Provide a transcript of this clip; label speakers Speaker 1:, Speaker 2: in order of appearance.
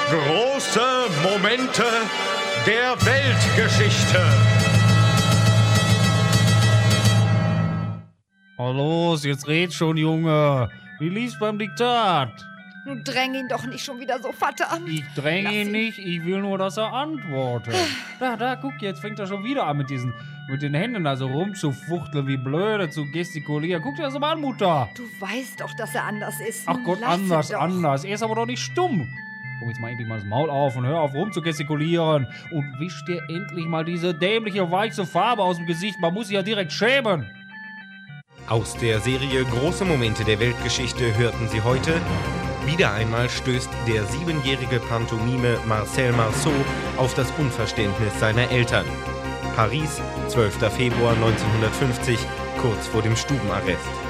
Speaker 1: Große Momente der Weltgeschichte.
Speaker 2: Oh los, jetzt red schon, Junge. Wie lief's beim Diktat?
Speaker 3: Nun dräng ihn doch nicht schon wieder so, Vater.
Speaker 2: Ich dränge ihn nicht, ich will nur, dass er antwortet. Da, guck, jetzt fängt er schon wieder an mit den Händen da so rumzufuchteln, wie blöde, zu gestikulieren. Guck dir das mal an, Mutter.
Speaker 3: Du weißt doch, dass er anders ist.
Speaker 2: Ach Gott,
Speaker 3: Lass ihn doch.
Speaker 2: anders. Er ist aber doch nicht stumm. Komm jetzt mal endlich mal das Maul auf und hör auf rumzugestikulieren. Und wisch dir endlich mal diese dämliche, weiße Farbe aus dem Gesicht. Man muss sich ja direkt schämen.
Speaker 4: Aus der Serie Große Momente der Weltgeschichte hörten Sie heute: Wieder einmal stößt der 7-jährige Pantomime Marcel Marceau auf das Unverständnis seiner Eltern. Paris, 12. Februar 1950, kurz vor dem Stubenarrest.